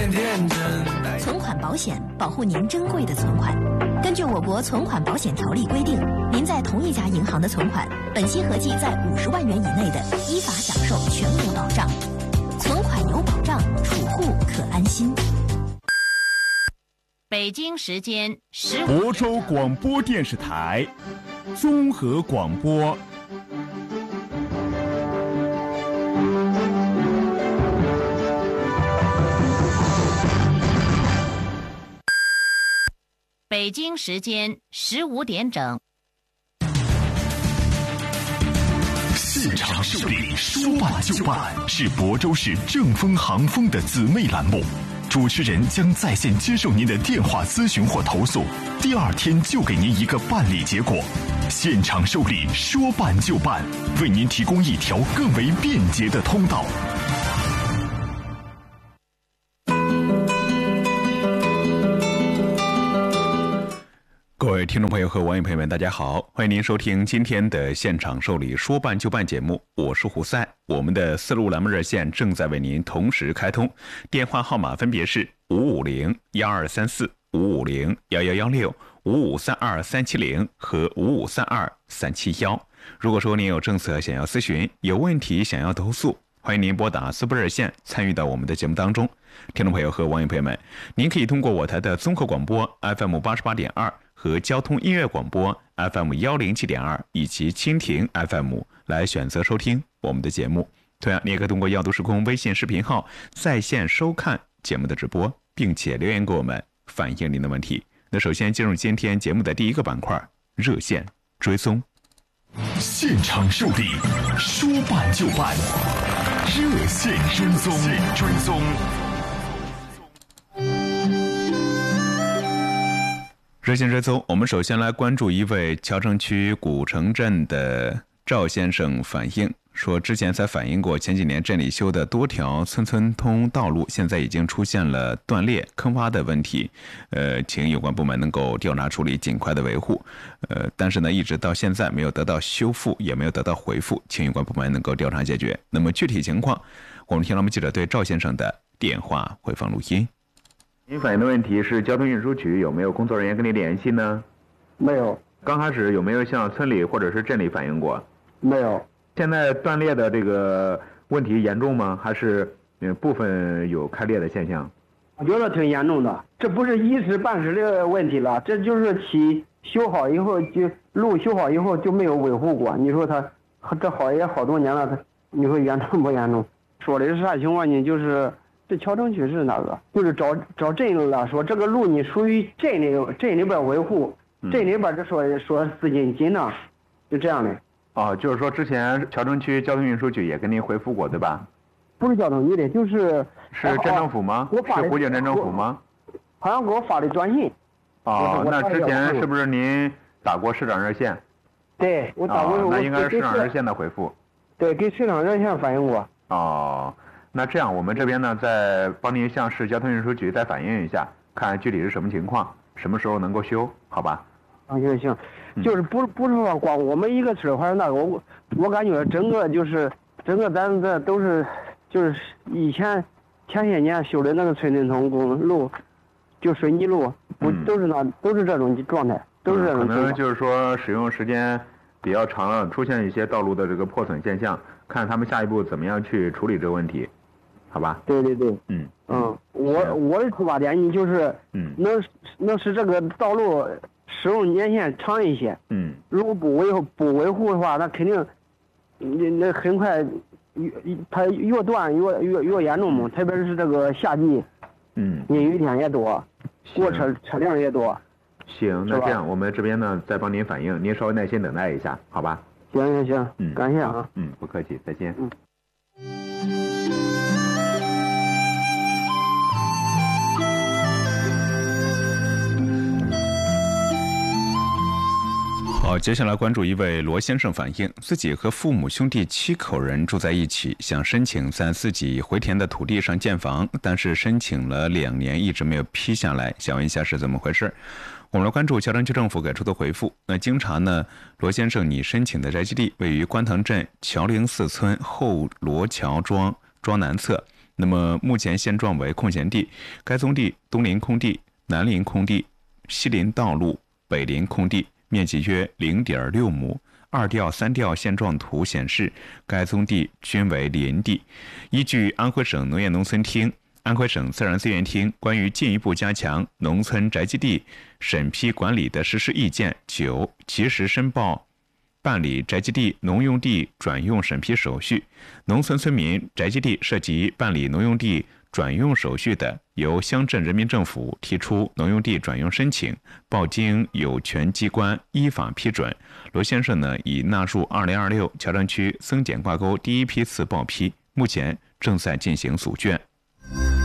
点天真。 存款保险保护您珍贵的存款。根据我国存款保险条例规定，您在同一家银行的存款，本息合计在50万元以内的，依法享受全额保障。存款有保障，储户可安心。 北京时间亳州广播电视台综合广播。 北京时间15点整。 现场受理，说办就办，是亳州市正风航风的姊妹栏目。主持人将在线接受您的电话咨询或投诉，第2天就给您一个办理结果。现场受理，说办就办，为您提供一条更为便捷的通道。各位听众朋友和网友朋友们，大家好，欢迎您收听今天的现场受理说办就办节目，我是胡塞。我们的4路栏目热线正在为您同时开通，电话号码分别是550-1234、550-1116、5532370和5532371。如果说您有政策想要咨询，有问题想要投诉，欢迎您拨打4部热线参与到我们的节目当中。听众朋友和网友朋友们，您可以通过我台的综合广播 FM88.2和交通音乐广播 FM107.2 以及蜻蜓 FM 来选择收听我们的节目。同样，你也可以通过耀都时空微信视频号在线收看节目的直播，并且留言给我们反映您的问题。那首先进入今天节目的第一个板块，热线追踪。现场受理，说办就办，热线追踪。热线追踪，我们首先来关注一位谯城区古城镇的赵先生反映，说之前才反映过前几年镇里修的多条村村通道路现在已经出现了断裂坑洼的问题，请有关部门能够调查处理，尽快的维护，但是呢一直到现在没有得到修复，也没有得到回复，请有关部门能够调查解决。那么具体情况，我们听了我们记者对赵先生的电话回放录音。您反映的问题是交通运输局有没有工作人员跟你联系呢？ 没有。 刚开始有没有向村里或者是镇里反映过？ 没有。 现在断裂的这个问题严重吗？还是部分有开裂的现象？ 我觉得挺严重的，这不是一时半时的问题了，这就是修好以后路修好以后就没有维护过。你说他这也好多年了，你说严重不严重？说的是啥情况呢？就是这谯城区是那个，就是找镇了，说这个路你属于镇里边维护，镇里边就说资金紧张，就这样的。 哦，就是说之前谯城区交通运输局也跟您回复过，对吧？ 不是交通局的，是镇政府吗？是湖景镇政府吗？ 好像给我发的短信。 哦，那之前是不是您打过市长热线？ 对，我打过。 那应该是市长热线的回复。 对，给市长热线反映过。 哦，那这样我们这边呢，再帮您向市交通运输局再反映一下，看具体是什么情况，什么时候能够修，好吧？ 行，就是不是说光我们一个村，还是那个我感觉整个咱这都是就是前些年修的那个村镇通公路，就水泥路，不都是这种状态，都是这种。可能就是说使用时间比较长了，出现一些道路的这个破损现象，看他们下一步怎么样去处理这个问题，好吧？ 对。我的出发点你就是能使这个道路使用年限长一些。如果不维护的话，那肯定那很快它越断越严重嘛，特别是这个夏季，阴雨天也多，过车辆也多。 行，那这样我们这边呢再帮您反映，您稍微耐心等待一下，好吧？ 行，感谢啊。 不客气，再见。好，接下来关注一位罗先生反映，自己和父母兄弟7口人住在一起，想申请在自己回填的土地上建房，但是申请了2年一直没有批下来，想问一下是怎么回事？我们来关注谯城区政府给出的回复。那经查呢，罗先生你申请的宅基地位于观塘镇乔陵4村后罗桥庄南侧， 那么目前现状为空闲地，该宗地东临空地、南临空地、西临道路、北临空地，面积约 0.6 亩。2调、3调现状图显示，该宗地均为林地。依据安徽省农业农村厅、安徽省自然资源厅关于进一步加强农村宅基地审批管理的实施意见9，及时申报办理宅基地农用地转用审批手续。农村村民宅基地涉及办理农用地转用手续的，由乡镇人民政府提出农用地转用申请，报经有权机关依法批准。罗先生呢，已纳入2026乔山区增减挂钩第1批次报批，目前正在进行组卷。